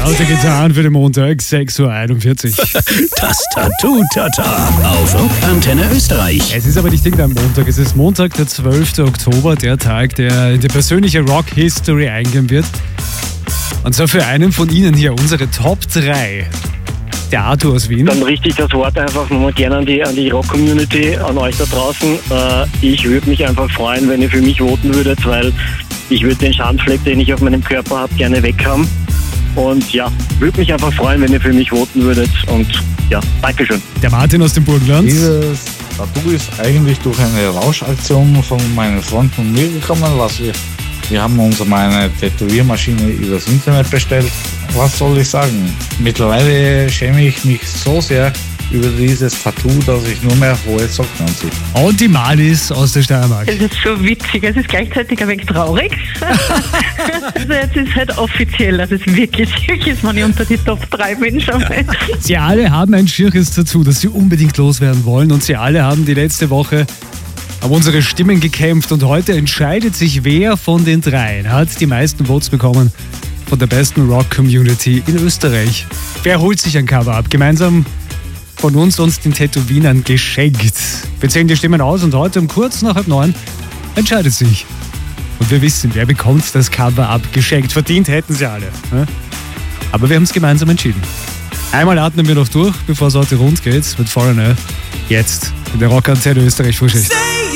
Lauter getan für den Montag, 6.41 Uhr. Das Tattoo-Tata auf Rockantenne Österreich. Es ist aber nicht irgendein Montag, es ist Montag, der 12. Oktober, der Tag, der in die persönliche Rock-History eingehen wird. Und zwar für einen von Ihnen hier, unsere Top 3. Der Arthur aus Wien. Dann richte ich das Wort einfach nochmal gerne an die Rock-Community, an euch da draußen. Ich würde mich einfach freuen, wenn ihr für mich voten würdet, weil ich würde den Schandfleck, den ich auf meinem Körper habe, gerne weg haben. Und ja, würde mich einfach freuen, wenn ihr für mich voten würdet. Und ja, Dankeschön. Der Martin aus dem Burgenland. Dieses Tattoo ist eigentlich durch eine Rauschaktion von meinen Freunden und mir gekommen. Wir haben uns meine Tätowiermaschine übers Internet bestellt. Was soll ich sagen? Mittlerweile schäme ich mich so sehr über dieses Tattoo, dass ich nur mehr hohe Socken anziehe. Und die Malis aus der Steiermark. Es ist so witzig, es ist gleichzeitig ein wenig traurig. Also jetzt ist halt offiziell, dass es wirklich ist, wenn ich unter die Top 3 bin schon mal. Sie alle haben ein schieres Tattoo, das sie unbedingt loswerden wollen. Und sie alle haben die letzte Woche um unsere Stimmen gekämpft. Und heute entscheidet sich, wer von den dreien hat die meisten Votes bekommen von der besten Rock-Community in Österreich. Wer holt sich ein Cover ab? Gemeinsam von uns den Tätowierern geschenkt. Wir zählen die Stimmen aus und heute um kurz nach 8:30 entscheidet sich. Und wir wissen, wer bekommt das Cover ab geschenkt. Verdient hätten sie alle. Ne? Aber wir haben es gemeinsam entschieden. Einmal atmen wir noch durch, bevor es heute rund geht mit Foreigner. Jetzt in der Rockantenne Österreich Frühschicht.